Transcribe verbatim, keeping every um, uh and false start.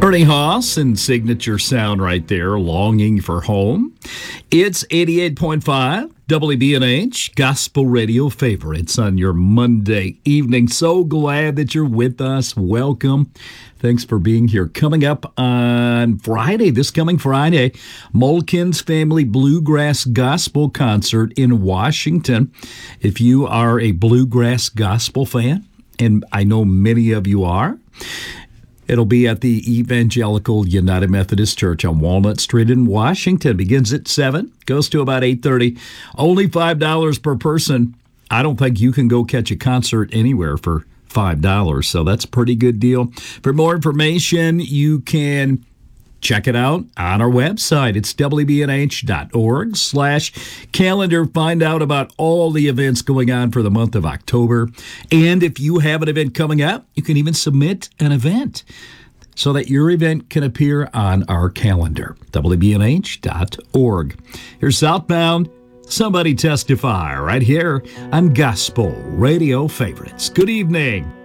Ernie Haas and Signature Sound right there, Longing for Home. It's eighty-eight point five W B N H, Gospel Radio Favorites on your Monday evening. So glad that you're with us. Welcome. Thanks for being here. Coming up on Friday, this coming Friday, Mulkins Family Bluegrass Gospel Concert in Washington. If you are a bluegrass gospel fan, and I know many of you are, it'll be at the Evangelical United Methodist Church on Walnut Street in Washington. Begins at seven, goes to about eight thirty. Only five dollars per person. I don't think you can go catch a concert anywhere for five dollars, so that's a pretty good deal. For more information, you can check it out on our website. It's W B N H dot org slash calendar. Find out about all the events going on for the month of October. And if you have an event coming up, you can even submit an event so that your event can appear on our calendar. W B N H dot org. Here's Southbound. Somebody Testify right here on Gospel Radio Favorites. Good evening.